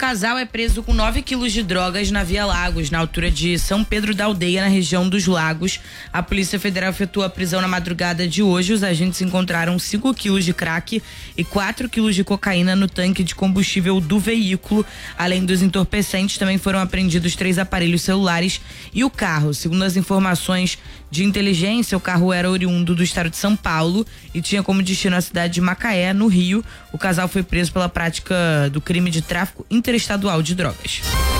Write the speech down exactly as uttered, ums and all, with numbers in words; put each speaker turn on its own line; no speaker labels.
casal é preso com nove quilos de drogas na Via Lagos, na altura de São Pedro da Aldeia, na região dos Lagos. A Polícia Federal efetuou a prisão na madrugada de hoje. Os agentes encontraram cinco quilos de crack e quatro quilos de cocaína no tanque de combustível do veículo. Além dos entorpecentes, também foram apreendidos três aparelhos celulares e o carro. Segundo as informações de inteligência, o carro era oriundo do estado de São Paulo e tinha como destino a cidade de Macaé, no Rio. O casal foi preso pela prática do crime de tráfico interestadual de drogas.